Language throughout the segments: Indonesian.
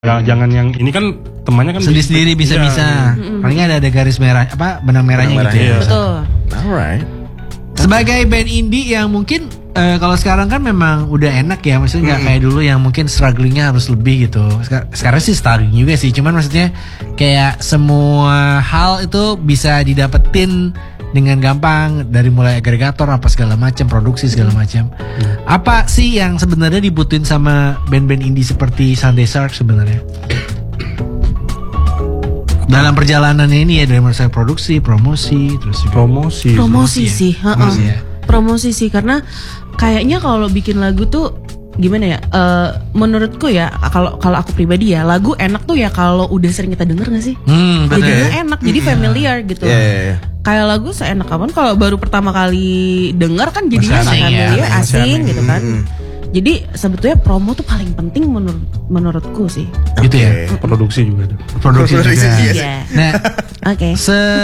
Jangan yang ini kan temannya kan sendiri bisa-bisa. Paling ada garis merah benang merahnya gitu ya. Betul. Alright. Sebagai band indie yang mungkin kalau sekarang kan memang udah enak ya, maksudnya nggak kayak dulu yang mungkin strugglingnya harus lebih gitu. Sekarang sih struggling juga sih, cuman maksudnya kayak semua hal itu bisa didapetin dengan gampang dari mulai agregator apa segala macam, produksi segala macam. Apa sih yang sebenarnya dibutuhin sama band-band indie seperti Sunday Shark sebenarnya? Dalam perjalanannya ini ya, dari mulai produksi, promosi, terus juga Promosi sih, promosi sih, karena kayaknya kalau bikin lagu tuh gimana ya? Menurutku ya, kalau aku pribadi ya, lagu enak tuh ya kalau udah sering kita denger nggak sih? Lagunya enak, jadi familiar gitu. Kayak lagu seenak kapan kalau baru pertama kali denger kan jadinya familiar, asing gitu kan. Jadi sebetulnya promo tuh paling penting menurutku sih. Gitu ya. Produksi juga. Produksi juga. Yeah. Nah, Oke.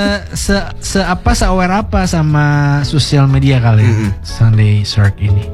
Se-aware apa sama sosial media kalian Sunday Shark ini?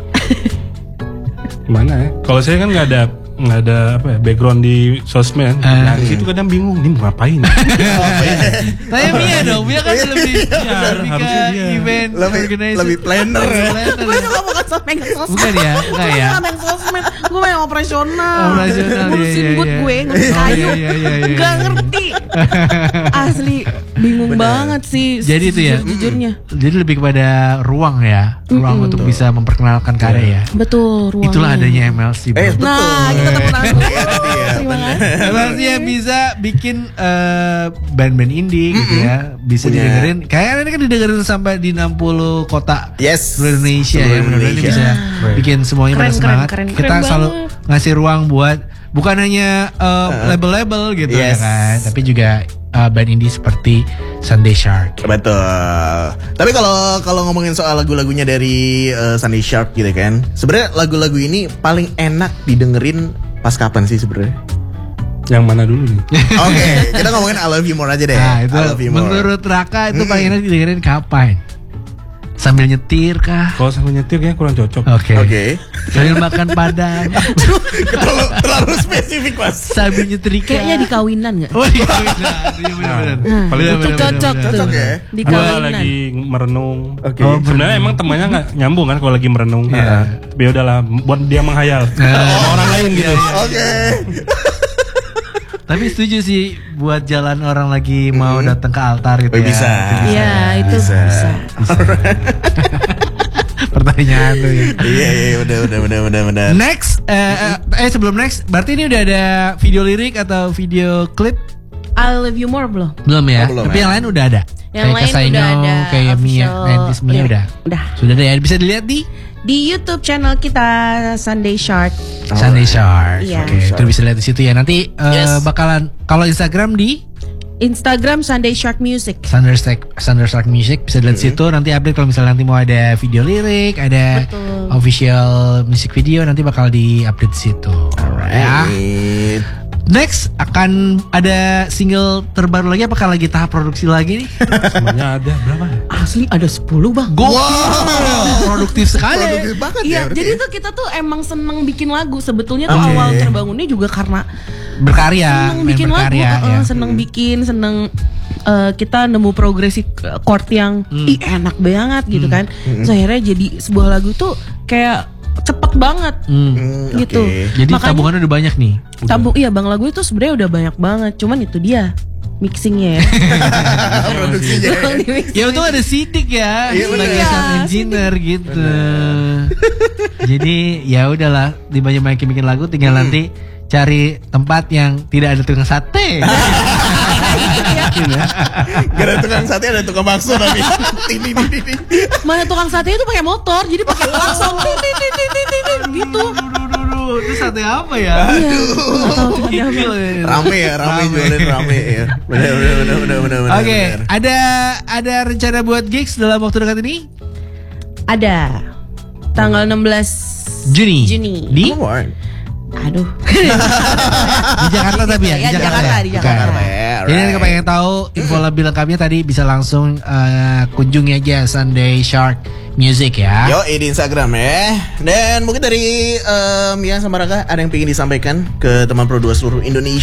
Gimana ya? Kalau saya kan nggak ada background di sosmed. Nah, di situ kadang bingung nih mau ngapain. Tanya Mia dong, Mia kan lebih harusnya dia. event Lebih planner. Gue juga bukan megang sosmed. Bukan ya? Enggak ya? Gue megang sosmed. Gue main operasional. Operasional, Ngurusin iya, boot iya. gue, ngurusin kayu. Gak ngerti. Asli bingung banget sih. Jadi itu ya. Jujurnya. Jadi lebih kepada ruang ya, ruang untuk bisa memperkenalkan karya ya. Betul, ruangnya. Itulah adanya MLC. Bro. Nah, kita temen aku. Terima kasih. MLC yang bisa bikin band-band indie gitu ya, bisa didengerin. Kayaknya ini kan didengerin sampai di 60 kota seluruh Indonesia ya. Mudah-mudahan ini bisa bikin semuanya pada semangat. Kita selalu ngasih ruang buat bukan hanya label-label gitu ya kan, tapi juga band indie seperti Sunday Shark. Betul. Tapi kalau ngomongin soal lagu-lagunya dari Sunday Shark gitu kan, sebenarnya lagu-lagu ini paling enak didengerin pas kapan sih sebenarnya? Yang mana dulu nih? Oke, kita ngomongin I Love You More aja deh. Nah, itu I Love You More. menurut Raka itu paling enak didengerin kapan? Sambil nyetir kah? Kalau sambil nyetir kayaknya kurang cocok. Oke. Sambil makan padang. terlalu spesifik Mas. Sambil nyetrika. Kayaknya di kawinan gak? Oh iya benar. Paling Cocok tuh. ya. Di Gua kawinan. lagi merenung. Oke. Sebenarnya emang temannya nggak nyambung kan kalau lagi merenung. Ya udahlah, buat dia menghayal. Sama orang lain gitu. Oke. Tapi setuju sih buat jalan orang lagi mau datang ke altar gitu ya. Bisa. Iya, itu bisa. Pertanyaan tuh ya. Iya, benar. Next, sebelum next, berarti ini udah ada video lirik atau video klip? I Love You More belum? Belum ya? Belum, Tapi yang lain udah ada. Yang kayak lain Kasaino, udah ada. kayak Mia, Official Mia udah. Udah. Sudah ada ya, bisa dilihat di YouTube channel kita Sunday Shark. Sunday Shark. Iya. Oke, itu bisa lihat di situ ya. Nanti bakalan kalau Instagram di Instagram Sunday Shark Music. Sunday Shark Music bisa dilihat situ. Nanti update kalau misalnya nanti mau ada video lirik, ada official music video, nanti bakal di update situ. Ya. Next akan ada single terbaru lagi. Apakah lagi tahap produksi lagi nih? Semuanya ada berapa? Asli ada 10 bang. Produktif sekali. Produktif banget ya. Iya, berarti jadi ya. tuh kita tuh emang seneng bikin lagu. Sebetulnya tuh awal terbangunnya juga karena Berkarya, seneng bikin lagu, berkarya, ya. seneng kita nemu progresi chord yang enak banget gitu kan. Terus akhirnya jadi sebuah lagu tuh kayak cepet banget gitu. Jadi tabungannya udah banyak nih. Iya bang, lagu itu sebenarnya udah banyak banget. Cuman itu dia mixingnya ya. Produksinya. Ya untung ada Sidik ya sebagai sound engineer gitu. Jadi ya udahlah, dibanyak-banyakin bikin lagu, tinggal nanti cari tempat yang tidak ada tukang sate. Gak ada tukang sate, ada tukang bakso tapi. Mana tukang sate itu pakai motor, jadi pakai klakson gitu. Itu sate apa ya? Rame jualin rame ya. Benar. Oke, ada rencana buat gigs dalam waktu dekat ini? Ada tanggal 16 Juni. Juni. Di Aduh. Di Jakarta tapi ya, Ya, di Jakarta, di Jakarta. Bukan. Jadi yang pengen tahu info lebih lengkapnya tadi bisa langsung kunjungi aja Sunday Shark Music ya. Yo, di Instagram ya. Dan mungkin dari Mia sama Raka ada yang pengen disampaikan ke teman Pro 2 seluruh Indonesia.